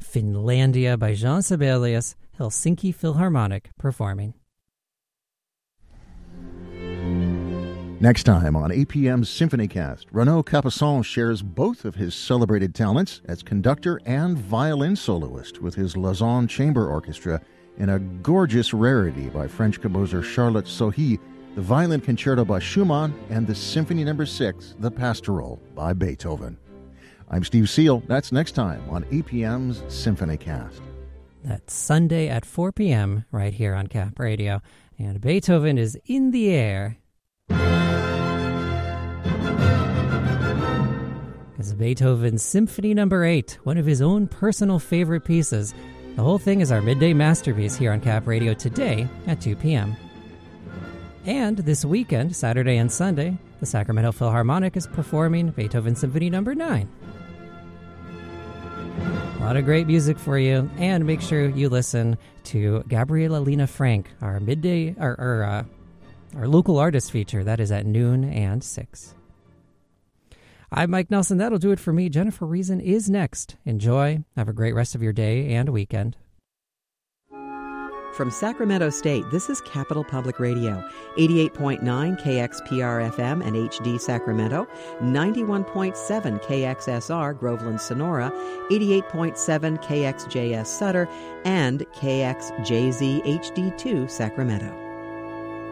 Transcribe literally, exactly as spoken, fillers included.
Finlandia by Jean Sibelius, Helsinki Philharmonic performing. Next time on A P M's SymphonyCast, Renaud Capuçon shares both of his celebrated talents as conductor and violin soloist with his Lausanne Chamber Orchestra in a gorgeous rarity by French composer Charlotte Sohi, the Violin Concerto by Schumann, and the Symphony Number six, The Pastoral, by Beethoven. I'm Steve Seal. That's next time on A P M's SymphonyCast. That's Sunday at four p.m. right here on Cap Radio. And Beethoven is in the air. It's Beethoven's Symphony Number eight, one of his own personal favorite pieces. The whole thing is our midday masterpiece here on Cap Radio today at two p.m. And this weekend, Saturday and Sunday, the Sacramento Philharmonic is performing Beethoven Symphony Number nine. A lot of great music for you, and make sure you listen to Gabriela Lena Frank, our midday, our, our, uh, our local artist feature. That is at noon and six. I'm Mike Nelson. That'll do it for me. Jennifer Reason is next. Enjoy. Have a great rest of your day and weekend. From Sacramento State, this is Capital Public Radio, eighty-eight point nine K X P R F M and H D Sacramento, ninety-one point seven K X S R Groveland Sonora, eighty-eight point seven K X J S Sutter, and K X J Z H D two Sacramento.